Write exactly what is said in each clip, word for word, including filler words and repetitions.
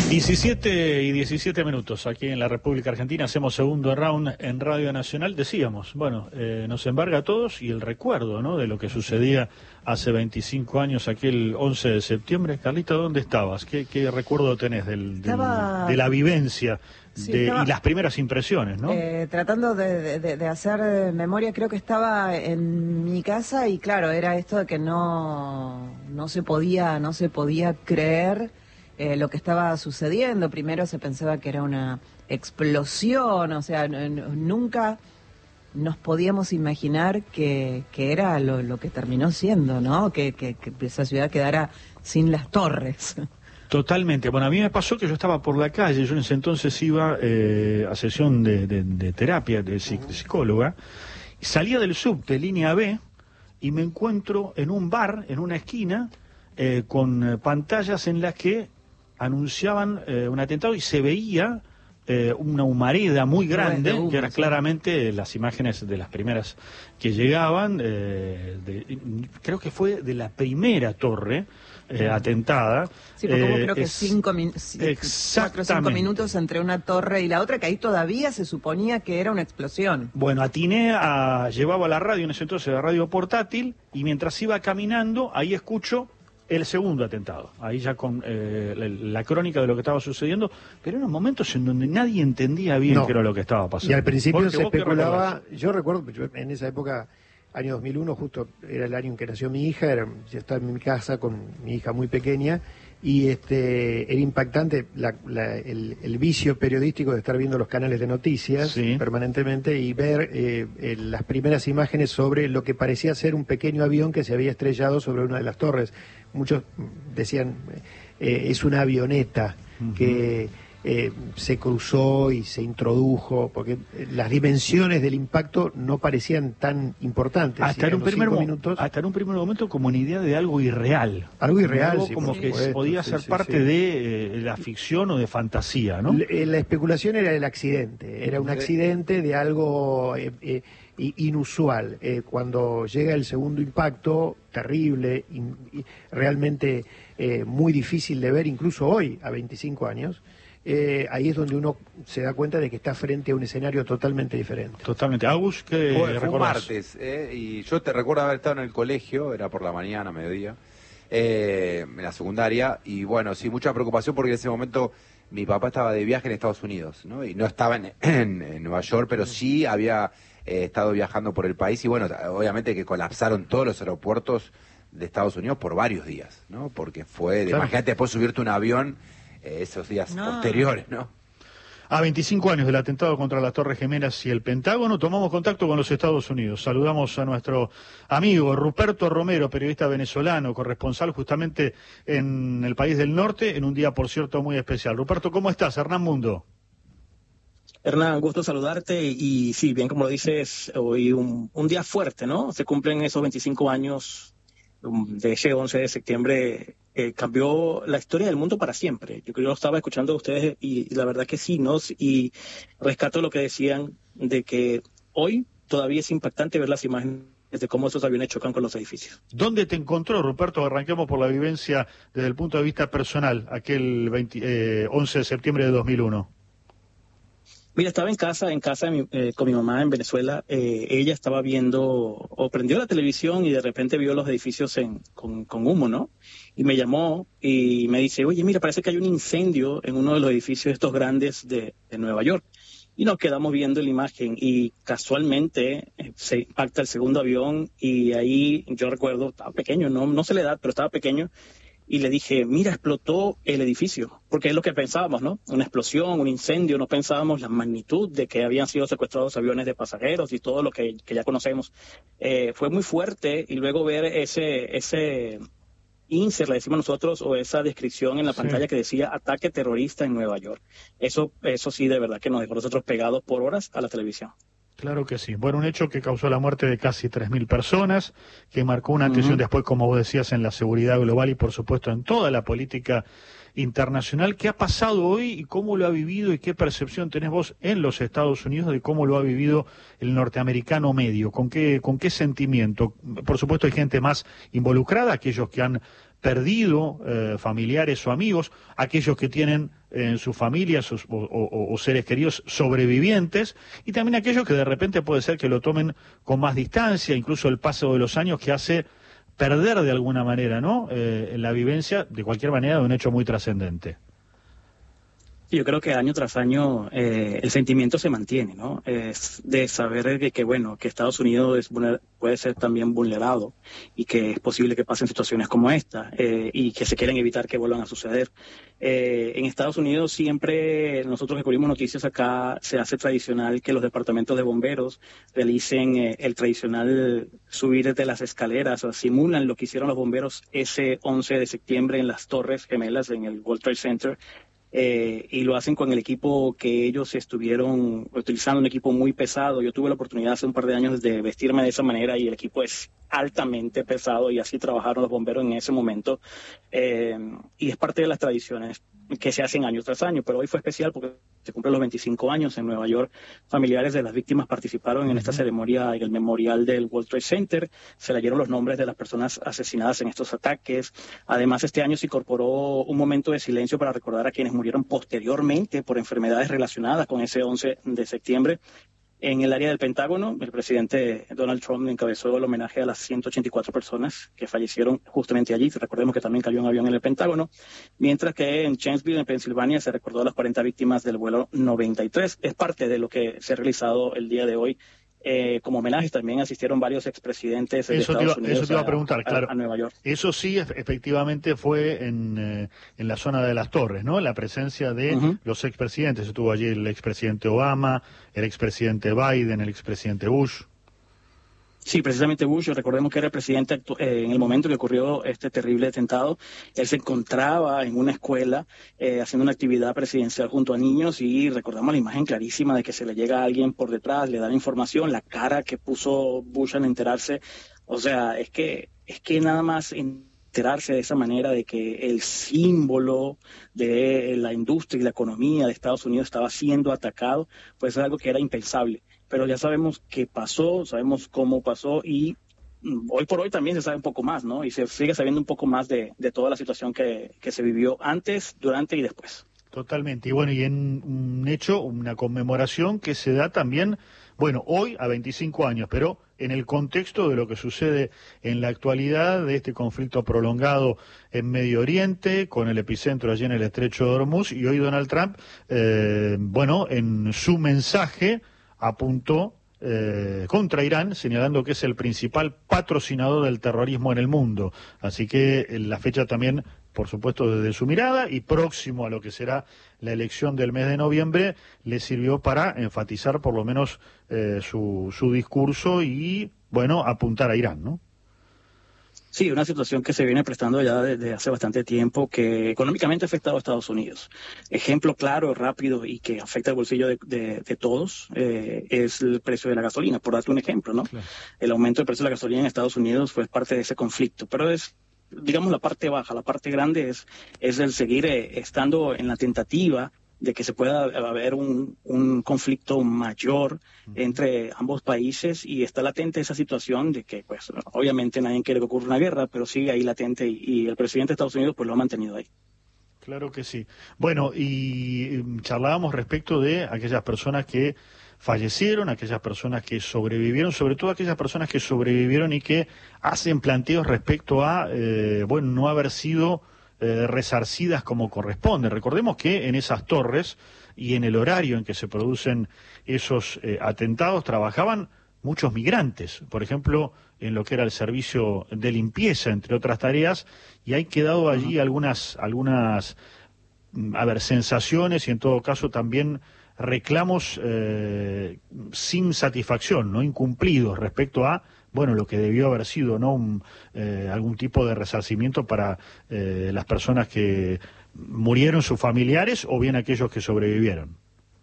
diecisiete y diecisiete minutos aquí en la República Argentina, hacemos segundo round en Radio Nacional. Decíamos, bueno, eh, nos embarga a todos y el recuerdo, ¿no?, de lo que sucedía hace veinticinco años, aquel once de septiembre. Carlita, ¿dónde estabas? ¿Qué, qué recuerdo tenés del, del, Estaba... de la vivencia sí, de, estaba... y las primeras impresiones, ¿no? Eh, tratando de, de, de hacer memoria, creo que estaba en mi casa y claro, era esto de que no, no se podía, no se podía creer Eh, lo que estaba sucediendo. Primero se pensaba que era una explosión, o sea, n- n- nunca nos podíamos imaginar que, que era lo, lo que terminó siendo, ¿no? Que, que, que esa ciudad quedara sin las torres. Totalmente. Bueno, a mí me pasó que yo estaba por la calle, yo en ese entonces iba eh, a sesión de, de, de terapia, de, psic- de psicóloga, y salía del subte, línea B, y me encuentro en un bar, en una esquina, eh, con eh, pantallas en las que anunciaban eh, un atentado y se veía eh, una humareda muy grande, humo, que eran sí. claramente las imágenes de las primeras que llegaban, eh, de, creo que fue de la primera torre eh, atentada. Sí, porque hubo Eh, creo que es- cinco, min- cuatro o cinco minutos entre una torre y la otra, que ahí todavía se suponía que era una explosión. Bueno, atiné a... llevaba la radio en ese entonces, la radio portátil, y mientras iba caminando, ahí escucho el segundo atentado. Ahí ya con eh, la, la crónica de lo que estaba sucediendo, pero eran momentos en donde nadie entendía bien No. qué era lo que estaba pasando. Y al principio Porque se vos qué especulaba, recordás. yo recuerdo, yo en esa época, año dos mil uno, justo era el año en que nació mi hija, era, yo estaba en mi casa con mi hija muy pequeña, y este era impactante la- la- el, el vicio periodístico de estar viendo los canales de noticias Sí. permanentemente y ver eh, eh, las primeras imágenes sobre lo que parecía ser un pequeño avión que se había estrellado sobre una de las torres. Muchos decían, eh, es una avioneta Ujú. que eh, se cruzó y se introdujo, porque eh, las dimensiones del impacto no parecían tan importantes. Hasta Y en, a un los primer cinco mo- minutos, hasta en un primer momento como una idea de algo irreal. algo irreal, Algo sí, como por que supuesto, podía sí, ser sí, parte sí. de eh, la ficción o de fantasía, ¿no? L- eh, La especulación era el accidente, era un accidente de algo eh, eh, i- inusual. Eh, cuando llega el segundo impacto, terrible, in- y realmente eh, muy difícil de ver, incluso hoy, a veinticinco años, eh, ahí es donde uno se da cuenta de que está frente a un escenario totalmente diferente. Totalmente. Agus, ¿qué Fue, fue un recordás? martes, ¿eh? Y yo te recuerdo haber estado en el colegio, era por la mañana, mediodía, eh, en la secundaria, y bueno, sí, mucha preocupación porque en ese momento mi papá estaba de viaje en Estados Unidos, ¿no? Y no estaba en, en, en Nueva York, pero sí había eh, estado viajando por el país, y bueno, obviamente que colapsaron todos los aeropuertos de Estados Unidos por varios días, ¿no? Porque fue, de, Claro. imagínate después subirte a un avión eh, esos días No. posteriores, ¿no? A veinticinco años del atentado contra las Torres Gemelas y el Pentágono, tomamos contacto con los Estados Unidos. Saludamos a nuestro amigo Ruperto Romero, periodista venezolano, corresponsal justamente en el país del norte, en un día, por cierto, muy especial. Ruperto, ¿cómo estás? Hernán Mundo. Hernán, gusto saludarte y, y sí, bien como lo dices, hoy un, un día fuerte, ¿no? Se cumplen esos veinticinco años um, de ese once de septiembre, eh, cambió la historia del mundo para siempre. Yo creo que yo estaba escuchando a ustedes y, y la verdad que sí, ¿no? Y rescato lo que decían de que hoy todavía es impactante ver las imágenes de cómo esos aviones chocan con los edificios. ¿Dónde te encontró, Ruperto? Arranquemos por la vivencia desde el punto de vista personal, aquel veinte, eh, once de septiembre de dos mil uno. Mira, estaba en casa, en casa de mi- eh, con mi mamá en Venezuela. Eh, ella estaba viendo, o prendió la televisión y de repente vio los edificios en, con, con humo, ¿no? Y me llamó y me dice, oye, mira, parece que hay un incendio en uno de los edificios estos grandes de, de Nueva York. Y nos quedamos viendo la imagen y casualmente eh, se impacta el segundo avión y ahí yo recuerdo, estaba pequeño, no, no sé la edad, pero estaba pequeño. Y le dije, mira, explotó el edificio, porque es lo que pensábamos, ¿no? Una explosión, un incendio, no pensábamos la magnitud de que habían sido secuestrados aviones de pasajeros y todo lo que, que ya conocemos. Eh, fue muy fuerte y luego ver ese, ese insert, le decimos nosotros, o esa descripción en la Sí. pantalla que decía ataque terrorista en Nueva York. Eso, eso sí, de verdad que nos dejó nosotros pegados por horas a la televisión. Claro que sí. Bueno, un hecho que causó la muerte de casi tres mil personas, que marcó una antes y un Ujú. después, como vos decías, en la seguridad global y, por supuesto, en toda la política internacional. ¿Qué ha pasado hoy y cómo lo ha vivido y qué percepción tenés vos en los Estados Unidos de cómo lo ha vivido el norteamericano medio? ¿Con qué, con qué sentimiento? Por supuesto, hay gente más involucrada, aquellos que han perdido eh, familiares o amigos, aquellos que tienen en sus familias o, o, o seres queridos sobrevivientes, y también aquellos que de repente puede ser que lo tomen con más distancia, incluso el paso de los años que hace perder de alguna manera, ¿no?, eh, la vivencia, de cualquier manera, de un hecho muy trascendente. Yo creo que año tras año eh, el sentimiento se mantiene, ¿no? Es de saber que, que, bueno, que Estados Unidos es vulner- puede ser también vulnerado y que es posible que pasen situaciones como esta eh, y que se quieren evitar que vuelvan a suceder. Eh, en Estados Unidos siempre, nosotros que cubrimos noticias acá, se hace tradicional que los departamentos de bomberos realicen eh, el tradicional subir desde las escaleras, o simulan lo que hicieron los bomberos ese once de septiembre en las Torres Gemelas, en el World Trade Center. Eh, y lo hacen con el equipo que ellos estuvieron utilizando, un equipo muy pesado. Yo tuve la oportunidad hace un par de años de vestirme de esa manera y el equipo es altamente pesado y así trabajaron los bomberos en ese momento. Eh, y es parte de las tradiciones que se hacen año tras año, pero hoy fue especial porque se cumplen los veinticinco años en Nueva York. Familiares de las víctimas participaron en esta ceremonia en el memorial del World Trade Center, se leyeron los nombres de las personas asesinadas en estos ataques. Además, este año se incorporó un momento de silencio para recordar a quienes murieron posteriormente por enfermedades relacionadas con ese once de septiembre. En el área del Pentágono, el presidente Donald Trump encabezó el homenaje a las ciento ochenta y cuatro personas que fallecieron justamente allí. Recordemos que también cayó un avión en el Pentágono. Mientras que en Chancellorsville, en Pensilvania, se recordó a las cuarenta víctimas del vuelo noventa y tres. Es parte de lo que se ha realizado el día de hoy. Eh, como homenajes también asistieron varios expresidentes de Eso te Estados iba, Unidos eso te iba a a, preguntar, a, claro. a Nueva York. Eso sí, efectivamente fue en, eh, en la zona de las Torres, ¿no? La presencia de uh-huh. los expresidentes. Estuvo allí el expresidente Obama, el expresidente Biden, el expresidente Bush. Sí, precisamente Bush, recordemos que era el presidente eh, en el momento que ocurrió este terrible atentado. Él se encontraba en una escuela eh, haciendo una actividad presidencial junto a niños y recordamos la imagen clarísima de que se le llega a alguien por detrás, le da la información, la cara que puso Bush al enterarse. O sea, es que, es que nada más enterarse de esa manera de que el símbolo de la industria y la economía de Estados Unidos estaba siendo atacado, pues es algo que era impensable. Pero ya sabemos qué pasó, sabemos cómo pasó y hoy por hoy también se sabe un poco más, ¿no? Y se sigue sabiendo un poco más de, de toda la situación que, que se vivió antes, durante y después. Totalmente. Y bueno, y en un hecho, una conmemoración que se da también, bueno, hoy a veinticinco años, pero en el contexto de lo que sucede en la actualidad, de este conflicto prolongado en Medio Oriente, con el epicentro allí en el Estrecho de Hormuz, y hoy Donald Trump, eh, bueno, en su mensaje apuntó eh, contra Irán, señalando que es el principal patrocinador del terrorismo en el mundo. Así que en la fecha también, por supuesto, desde su mirada y próximo a lo que será la elección del mes de noviembre, le sirvió para enfatizar por lo menos eh, su, su discurso y, bueno, apuntar a Irán, ¿no? Sí, una situación que se viene prestando ya desde hace bastante tiempo, que económicamente ha afectado a Estados Unidos. Ejemplo claro, rápido y que afecta el bolsillo de, de, de todos eh, es el precio de la gasolina, por darte un ejemplo, ¿no? Claro. El aumento del precio de la gasolina en Estados Unidos fue parte de ese conflicto, pero es, digamos, la parte baja. La parte grande es, es el seguir eh, estando en la tentativa de que se pueda haber un, un conflicto mayor entre ambos países y está latente esa situación de que, pues, obviamente nadie quiere que ocurra una guerra, pero sigue ahí latente y, y el presidente de Estados Unidos pues lo ha mantenido ahí. Claro que sí. Bueno, y charlábamos respecto de aquellas personas que fallecieron, aquellas personas que sobrevivieron, sobre todo aquellas personas que sobrevivieron y que hacen planteos respecto a, eh, bueno, no haber sido Eh, resarcidas como corresponde. Recordemos que en esas torres y en el horario en que se producen esos eh, atentados trabajaban muchos migrantes, por ejemplo, en lo que era el servicio de limpieza, entre otras tareas, y hay quedado allí algunas, algunas, a ver, sensaciones y en todo caso también reclamos eh, sin satisfacción, no incumplidos respecto a, bueno, lo que debió haber sido, ¿no? Un, eh, algún tipo de resarcimiento para eh, las personas que murieron, sus familiares, o bien aquellos que sobrevivieron.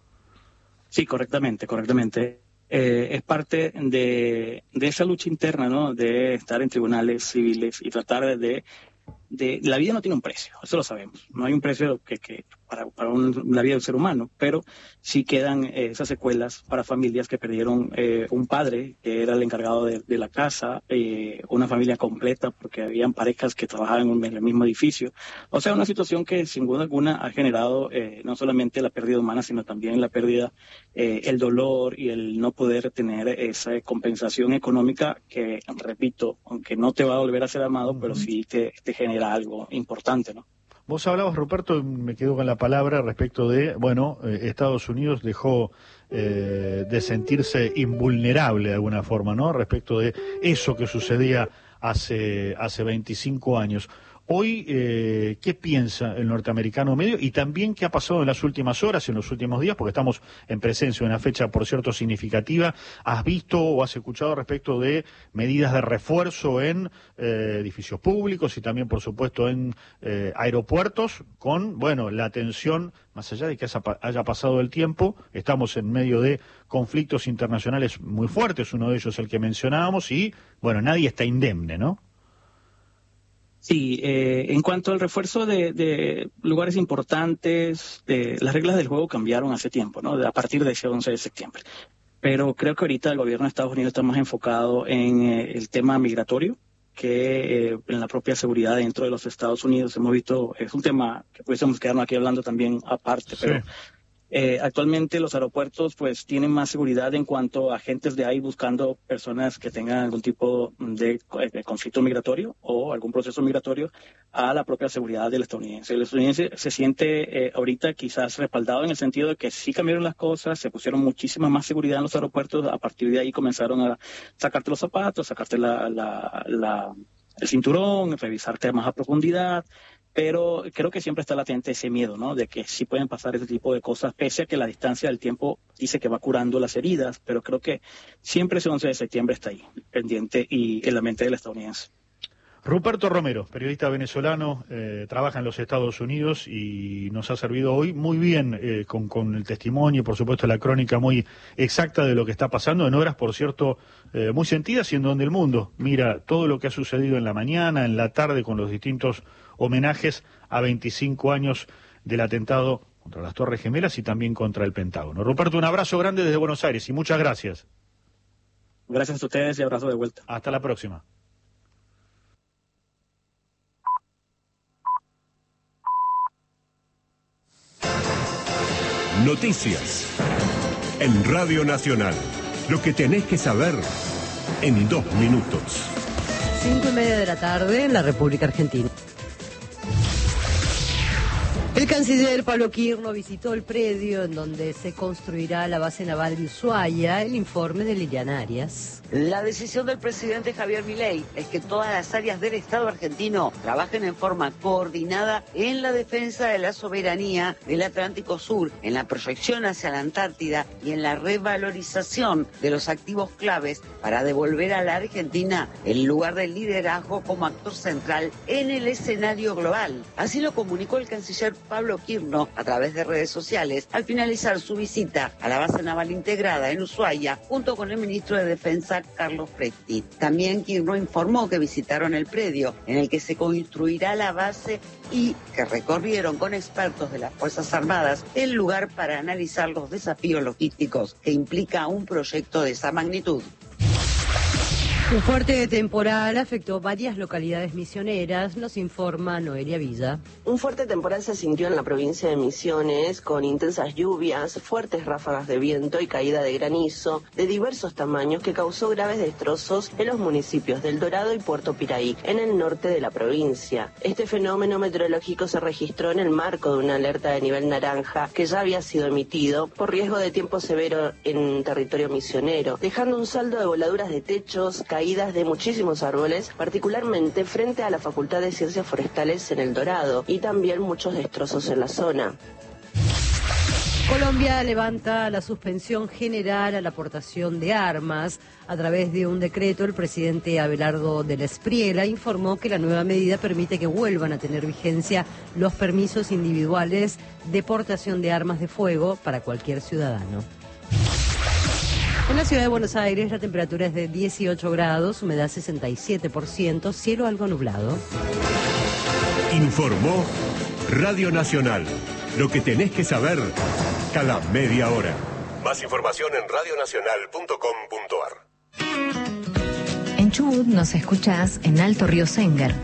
Sí, correctamente, correctamente. Eh, es parte de, de esa lucha interna, ¿no? De estar en tribunales civiles y tratar de, de... La vida no tiene un precio, eso lo sabemos. No hay un precio que, que para, para un, la vida del ser humano, pero sí quedan eh, esas secuelas para familias que perdieron eh, un padre que era el encargado de, de la casa, eh, una familia completa porque habían parejas que trabajaban en el mismo edificio. O sea, una situación que sin duda alguna ha generado eh, no solamente la pérdida humana, sino también la pérdida, eh, el dolor y el no poder tener esa compensación económica que, repito, aunque no te va a volver a ser amado, uh-huh. pero sí te, te genera algo importante, ¿no? Vos hablabas, Ruperto, me quedo con la palabra respecto de, bueno, eh, Estados Unidos dejó eh, de sentirse invulnerable de alguna forma, ¿no? Respecto de eso que sucedía hace, hace veinticinco años. Hoy, eh, ¿qué piensa el norteamericano medio? Y también, ¿qué ha pasado en las últimas horas, en los últimos días? Porque estamos en presencia de una fecha, por cierto, significativa. ¿Has visto o has escuchado respecto de medidas de refuerzo en eh, edificios públicos y también, por supuesto, en eh, aeropuertos? Con, bueno, la atención, más allá de que haya pasado el tiempo, estamos en medio de conflictos internacionales muy fuertes, uno de ellos el que mencionábamos, y, bueno, nadie está indemne, ¿no? Sí, eh, en cuanto al refuerzo de, de lugares importantes, de, las reglas del juego cambiaron hace tiempo, ¿no? A partir de ese once de septiembre. Pero creo que ahorita el gobierno de Estados Unidos está más enfocado en eh, el tema migratorio que eh, en la propia seguridad dentro de los Estados Unidos. Hemos visto, es un tema que pudiésemos quedarnos aquí hablando también aparte, sí. pero... Eh, actualmente los aeropuertos pues tienen más seguridad en cuanto a agentes de ahí buscando personas que tengan algún tipo de, de conflicto migratorio o algún proceso migratorio a la propia seguridad del estadounidense. El estadounidense se siente eh, ahorita quizás respaldado en el sentido de que sí cambiaron las cosas, se pusieron muchísima más seguridad en los aeropuertos, a partir de ahí comenzaron a sacarte los zapatos, sacarte la, la, la, el cinturón, revisarte más a profundidad. Pero creo que siempre está latente ese miedo, ¿no? De que sí pueden pasar ese tipo de cosas, pese a que la distancia del tiempo dice que va curando las heridas, pero creo que siempre ese once de septiembre está ahí, pendiente y en la mente del estadounidense. Ruperto Romero, periodista venezolano, eh, trabaja en los Estados Unidos y nos ha servido hoy muy bien eh, con, con el testimonio y, por supuesto, la crónica muy exacta de lo que está pasando en horas, por cierto, eh, muy sentidas y en donde el mundo mira todo lo que ha sucedido en la mañana, en la tarde, con los distintos homenajes a veinticinco años del atentado contra las Torres Gemelas y también contra el Pentágono. Ruperto, un abrazo grande desde Buenos Aires y muchas gracias. Gracias a ustedes y abrazo de vuelta. Hasta la próxima. Noticias en Radio Nacional. Lo que tenés que saber en dos minutos. Cinco y media de la tarde en la República Argentina. El canciller Pablo Quirno visitó el predio en donde se construirá la base naval de Ushuaia. El informe de Liliana Arias. La decisión del presidente Javier Milei es que todas las áreas del Estado argentino trabajen en forma coordinada en la defensa de la soberanía del Atlántico Sur, en la proyección hacia la Antártida y en la revalorización de los activos claves para devolver a la Argentina el lugar del liderazgo como actor central en el escenario global. Así lo comunicó el canciller Pablo Quirno a través de redes sociales al finalizar su visita a la base naval integrada en Ushuaia junto con el ministro de Defensa Carlos Presti. También Quirno informó que visitaron el predio en el que se construirá la base y que recorrieron con expertos de las Fuerzas Armadas el lugar para analizar los desafíos logísticos que implica un proyecto de esa magnitud. Un fuerte temporal afectó varias localidades misioneras, nos informa Noelia Villa. Un fuerte temporal se sintió en la provincia de Misiones, con intensas lluvias, fuertes ráfagas de viento y caída de granizo de diversos tamaños que causó graves destrozos en los municipios del Dorado y Puerto Piraí, en el norte de la provincia. Este fenómeno meteorológico se registró en el marco de una alerta de nivel naranja que ya había sido emitido por riesgo de tiempo severo en territorio misionero, dejando un saldo de voladuras de techos, caídas de muchísimos árboles, particularmente frente a la Facultad de Ciencias Forestales en El Dorado, y también muchos destrozos en la zona. Colombia levanta la suspensión general a la aportación de armas. A través de un decreto, el presidente Abelardo del Espriella informó que la nueva medida permite que vuelvan a tener vigencia los permisos individuales de portación de armas de fuego para cualquier ciudadano. En la ciudad de Buenos Aires la temperatura es de dieciocho grados, humedad sesenta y siete por ciento, cielo algo nublado. Informó Radio Nacional. Lo que tenés que saber cada media hora. Más información en radionacional punto com punto ar. En Chubut nos escuchás en Alto Río Sengar,